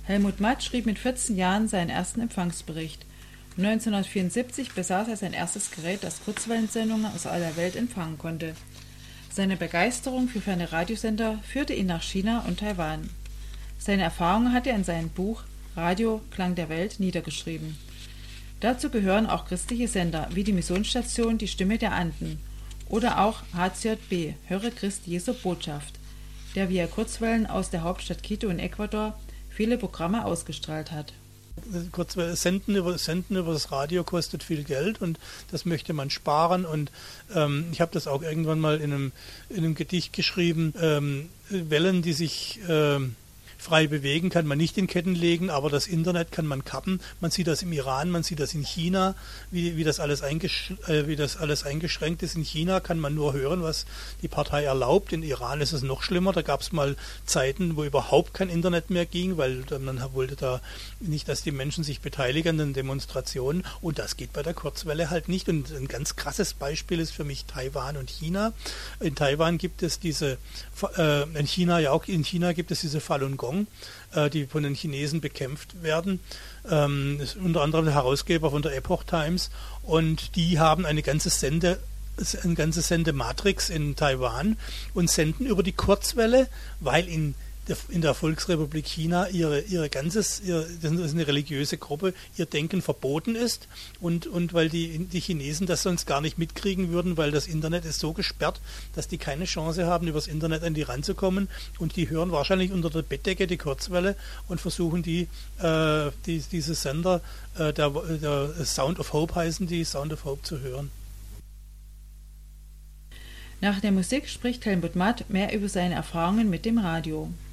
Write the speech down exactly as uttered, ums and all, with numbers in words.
Helmut Matt schrieb mit vierzehn Jahren seinen ersten Empfangsbericht. neunzehnhundertvierundsiebzig besaß er sein erstes Gerät, das Kurzwellensendungen aus aller Welt empfangen konnte. Seine Begeisterung für ferne Radiosender führte ihn nach China und Taiwan. Seine Erfahrungen hat er in seinem Buch Radio Klang der Welt niedergeschrieben. Dazu gehören auch christliche Sender wie die Missionsstation Die Stimme der Anden oder auch H C J B, Höre Christ Jesu Botschaft, der via Kurzwellen aus der Hauptstadt Quito in Ecuador viele Programme ausgestrahlt hat. Kurzwelle senden über, senden über das Radio kostet viel Geld und das möchte man sparen und ähm, ich habe das auch irgendwann mal in einem, in einem Gedicht geschrieben, ähm, Wellen, die sich ähm, frei bewegen, kann man nicht in Ketten legen, aber das Internet kann man kappen. Man sieht das im Iran, man sieht das in China, wie, wie, das alles eingesch äh, wie das alles eingeschränkt ist. In China kann man nur hören, was die Partei erlaubt. In Iran ist es noch schlimmer. Da gab es mal Zeiten, wo überhaupt kein Internet mehr ging, weil man wollte da nicht, dass die Menschen sich beteiligen an den Demonstrationen. Und das geht bei der Kurzwelle halt nicht. Und ein ganz krasses Beispiel ist für mich Taiwan und China. In Taiwan gibt es diese, äh, in China ja auch, in China gibt es diese Falun Gong, die von den Chinesen bekämpft werden. Ähm, ist unter anderem der Herausgeber von der Epoch Times und die haben eine ganze Sende, eine ganze Sendematrix in Taiwan und senden über die Kurzwelle, weil in der, in der Volksrepublik China ihre, ihre ganzes, ihre, das ist eine religiöse Gruppe, ihr Denken verboten ist und, und weil die, die Chinesen das sonst gar nicht mitkriegen würden, weil das Internet ist so gesperrt, dass die keine Chance haben, übers Internet an die ranzukommen und die hören wahrscheinlich unter der Bettdecke die Kurzwelle und versuchen die, äh, die diese Sender, äh, der, der Sound of Hope heißen die, Sound of Hope zu hören. Nach der Musik spricht Helmut Matt mehr über seine Erfahrungen mit dem Radio.